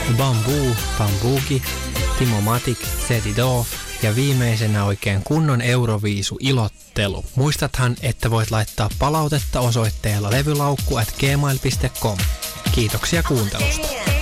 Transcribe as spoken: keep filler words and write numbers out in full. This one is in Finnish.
Bamboo, Bambuki, Timo Matik, Set It Off ja viimeisenä oikein kunnon Euroviisu-ilottelu. Muistathan, että voit laittaa palautetta osoitteella levylaukku at gmail piste com. Kiitoksia kuuntelusta.